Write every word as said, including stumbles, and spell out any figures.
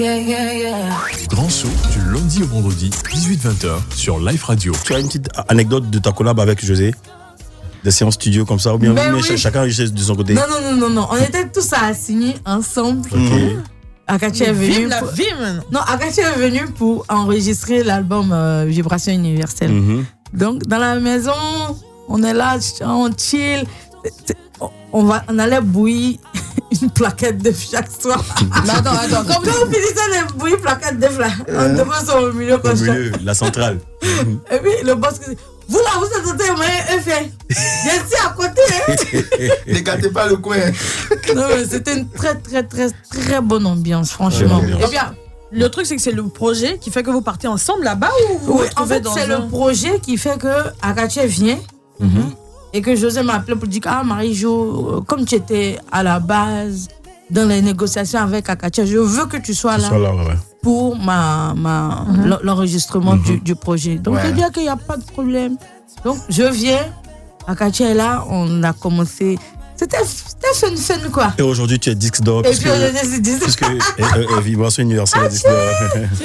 Yeah, yeah, yeah. Grand show du lundi au vendredi, dix-huit vingt heures sur Live Radio. Tu as une petite anecdote de ta collab avec José? Des séances studio comme ça, ou bien Ben mais oui. chacun de son côté? Non, non, non, non, non. On était tous à signer ensemble. Okay. Akachi est venu. Vive la pour... vie, man. Non, Akachi est venu pour enregistrer l'album euh, Vibration Universelle. Mm-hmm. Donc, dans la maison, on est là, on chill. On, va, on allait bouillir une plaquette d'œufs chaque soir. Mais attends, attends. Quand Quand on finissait de bouillir une plaquette d'œufs là, on devait sur le milieu Au comme ça. milieu, la centrale. Et puis le boss dit, vous là, vous êtes en train de manger œufs. Je suis à côté. Hein. Ne gâtez pas le coin. Non, mais c'était une très, très, très, très bonne ambiance, franchement. Ouais, Eh bien, le truc, c'est que c'est le projet qui fait que vous partez ensemble là-bas ou vous vous Oui, en retrouvez fait, dans c'est un... le projet qui fait que Akachi vient Mm-hmm. et que José m'a appelé pour dire ah Marie-Jo, comme tu étais à la base dans les négociations avec Akachi, je veux que tu sois là Sois là, ouais. pour ma, ma, Mhm. l'enregistrement Mhm. du, du projet. Donc, Ouais. je dis qu'il n'y a pas de problème. Donc, je viens, Akachi est là, on a commencé. C'était c'était fun, fun, quoi. Et aujourd'hui, tu es disque d'or. Et puisque- puis, on a décidé. Puisque euh, euh, Vibration Universelle est disque d'or.